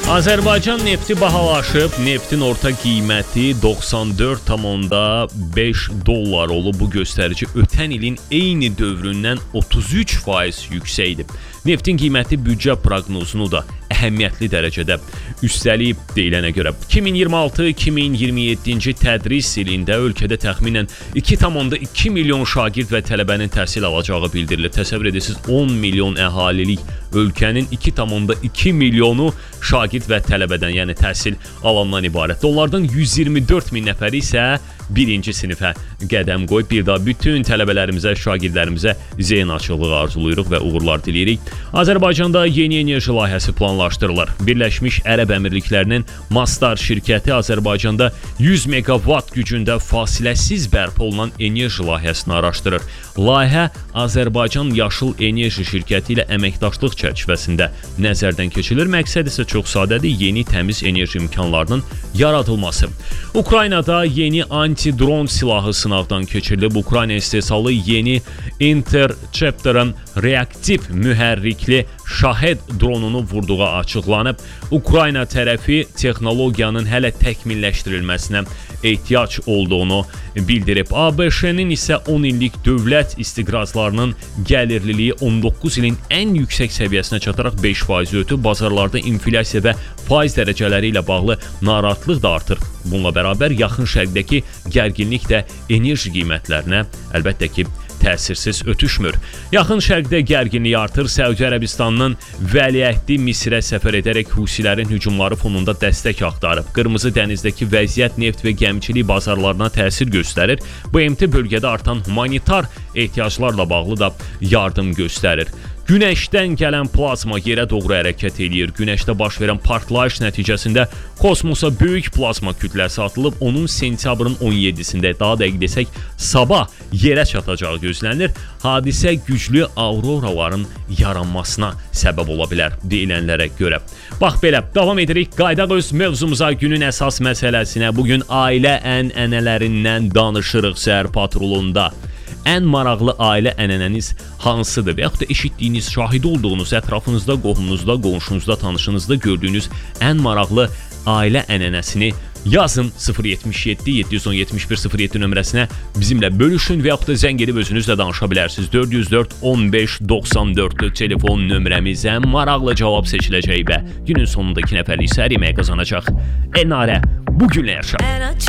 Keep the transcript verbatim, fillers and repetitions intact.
Azərbaycan nefti bahalaşıb, neftin orta qiyməti doxsan dörd tam beş dollar olub. Bu göstərici ötən ilin eyni dövründən otuz üç faiz yüksəkdir. Neftin qiyməti büdcə proqnozunu da əhəmiyyətli dərəcədə üstəliyib deyilənə görə. iki min iyirmi altı iki min iyirmi yeddinci tədris ilində ölkədə təxminən iki tam iki milyon şagird və tələbənin təhsil alacağı bildirilir. Təsəvvür edirsiniz, on milyon əhalilik ölkənin iki tam iki milyonu şagird və tələbədən, yəni təhsil alandan ibarətdir. Onlardan yüz iyirmi dörd min nəfəri isə birinci sinifə qədəm qoyub. Bir daha bütün tələbələrimizə, şagirdlərimizə zeyn açıqlığı arzuluyuruq və uğurlar diləyirik. Azərbaycanda yeni enerji layihəsi planlaşdırılır. Birləşmiş Ərəb Əmirliklərinin Mastar şirkəti Azərbaycanda yüz meqavat gücündə fasiləsiz bərpa olunan enerji layihəsini araşdırır. Layihə Azərbaycan Yaşıl Enerji şirkəti ilə əməkdaşlıq çərçivəsində nəzərdən keçirilir. Məqsəd isə çox sadədir, yeni təmiz enerji imkanlarının yaradılması. Ukraynada yeni anti-dron silahı sınaqdan keçirilib. Ukrayna istehsalı yeni Interceptor'ın reaktiv mühərrikli Şahed dronunu vurduğu açıqlanıb. Ukrayna tərəfi texnologiyanın hələ təkmilləşdirilməsinə ehtiyac olduğunu bildirib. A B Ş-nin isə on illik dövlət istiqrazlarının gəlirliliyi on doqquz ilin ən yüksək səviyyəsinə çataraq beş faiz ötüb. Bazarlarda inflyasiya və faiz dərəcələri ilə bağlı narahatlıq da artır. Bununla bərabər yaxın şərqdəki gərginlik də enerji qiymətlərinə əlbəttə ki təsirsiz ötüşmür. Yaxın şərqdə gərginlik artır. Səudiyyə Ərəbistanının vəliəhdi Misrə səfər edərək Husilərin hücumları fonunda dəstək axtarıb. Qırmızı dənizdəki vəziyyət neft və gəmiçilik bazarlarına təsir göstərir. B M T bölgədə artan humanitar ehtiyaclarla bağlı da yardım göstərir. Günəşdən gələn plazma yerə doğru hərəkət edir. Günəşdə baş verən partlayış nəticəsində kosmosa böyük plazma kütləsi atılıb. Onun sentyabrın on yeddisində, daha dəqiq desək, sabah yerə çatacağı gözlənilir. Hadisə güclü auroraların yaranmasına səbəb ola bilər deyilənlərə görə. Bax belə, davam edirik. Qaydaq öz mövzumuza, günün əsas məsələsinə. Bugün ailə ənənələrindən danışırıq Səhər Patrolunda. Ən maraqlı ailə ənənəniz hansıdır və yaxud da eşitdiyiniz, şahid olduğunuz, ətrafınızda, qohumunuzda, qonşunuzda, tanışınızda gördüyünüz ən maraqlı ailə ənənəsini yazın sıfır yetmiş yeddi yeddi yüz on yetmiş bir sıfır yeddi nömrəsinə bizimlə bölüşün və yaxud da zəng edib özünüzlə danışa bilərsiniz. dörd yüz dörd on beş doxsan dörd telefon nömrəmizə maraqlı cavab seçiləcək və günün sonunda iki nəfərlik səhər yeməyi qazanacaq Elnarə bu günlə yaşa.